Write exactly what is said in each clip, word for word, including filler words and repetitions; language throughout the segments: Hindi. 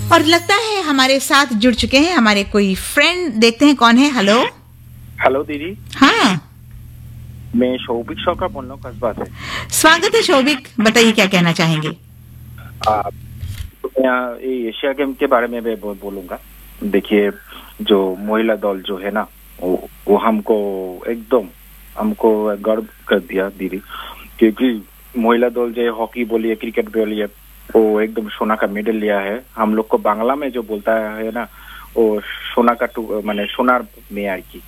और लगता है हमारे साथ जुड़ चुके हैं हमारे कोई फ्रेंड। देखते हैं कौन है। हेलो हेलो दीदी। हाँ, मैं शोभिक शौका बोल रहा हूँ कस्बा से। स्वागत है शोभिक, बताइए क्या कहना चाहेंगे। आ, तो मैं यहाँ ये एशिया गेम के बारे में मैं बो, बोलूंगा। देखिए, जो महिला दल जो है ना, वो, वो हमको एकदम हमको गर्व कर दिया दीदी, क्योंकि महिला दल जो हॉकी बोलिए, क्रिकेट बोलिए, वो एकदम सोना का मेडल लिया है। हम लोग को बांग्ला में जो बोलता है ना, वो सोना का टू माने सोनार मेयर की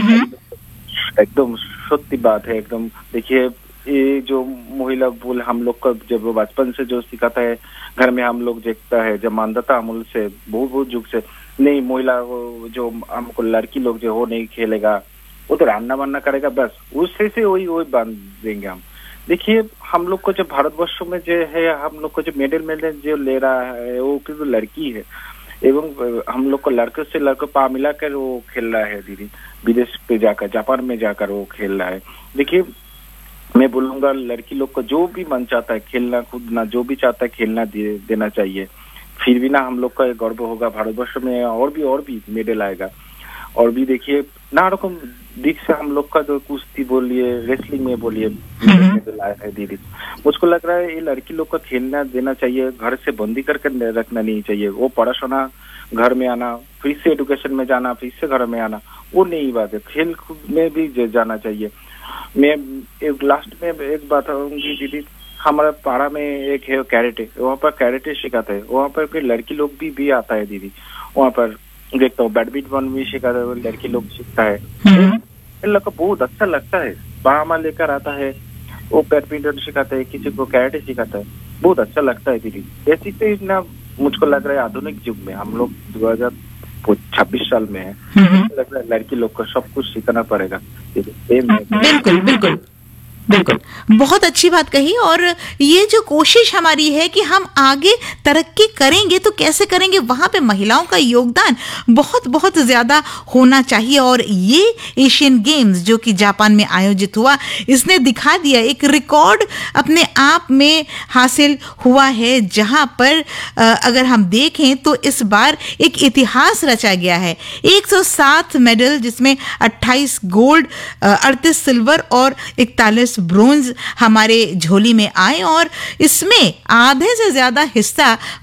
एकदम सत्य बात है एकदम। देखिए, ये जो महिला बोल हम लोग को जब बचपन से जो सिखाता है, घर में हम लोग देखता है, जब मानता अमूल से बहुत बहुत युग से, नहीं महिला जो हमको लड़की लोग जो हो नहीं खेलेगा, वो तो रान्ना बान्ना करेगा, बस उससे से वही वही बांध देंगे हम। देखिए, हम लोग को जो भारतवर्ष में जो है, हम लोग को जो मेडल मेडल जो ले रहा है, वो क्योंकि लड़की है, एवं हम लोग को लड़के से लड़के पा मिला कर वो खेल रहा है दीदी। विदेश पे जाकर, जापान में जाकर वो खेल रहा है। देखिए, मैं बोलूंगा लड़की लोग को जो भी मन चाहता है खेलना कूदना, जो भी चाहता है खेलना दे, देना चाहिए। फिर भी ना हम लोग का गर्व होगा, भारतवर्ष में और भी और भी मेडल आएगा। और भी देखिए ना रकम दिख से हम लोग का जो कुश्ती बोलिए, रेसलिंग में बोलिए, मेडल आया है दीदी। मुझको लग रहा है ये लड़की लोग को खेलना देना चाहिए, घर से बंदी करके रखना नहीं चाहिए। वो पढ़ाशुना घर में आना, फिर से एजुकेशन में जाना, फिर से घर में आना, वो नहीं बात है। खेल कूद में भी जाना चाहिए। मैं एक लास्ट में एक बात कहूंगी दीदी, हमारा पाड़ा में एक है कैरेटे, वहाँ पर कैरेटे सिखाते हैं, वहाँ पर कोई लड़की लोग भी भी आता है दीदी। वहाँ पर देखता हूँ बैडमिंटन भी सिखाता है, लड़की लोग सीखता है। इन लोग को बहुत अच्छा लगता है, बाहमा लेकर आता है, वो बैडमिंटन सिखाता है, किसी को कैरेटे सिखाता है, बहुत अच्छा लगता है दीदी। ऐसी तो इतना मुझको लग रहा है आधुनिक युग में हम लोग दो हजार छब्बीस साल में है, लग रहा है लड़की लोग को सब कुछ सीखना पड़ेगा। बिल्कुल बिल्कुल बिल्कुल, बहुत अच्छी बात कही। और ये जो कोशिश हमारी है कि हम आगे तरक्की करेंगे तो कैसे करेंगे, वहाँ पे महिलाओं का योगदान बहुत बहुत ज़्यादा होना चाहिए। और ये एशियन गेम्स जो कि जापान में आयोजित हुआ, इसने दिखा दिया, एक रिकॉर्ड अपने आप में हासिल हुआ है, जहाँ पर अगर हम देखें तो इस बार एक इतिहास रचा गया है। एक सौ सात मेडल, जिसमें अट्ठाईस गोल्ड, अड़तीस सिल्वर और इकतालीस ब्रोंज हमारे झोली में आए, और इसमें आधे से ज्यादा हिस्सा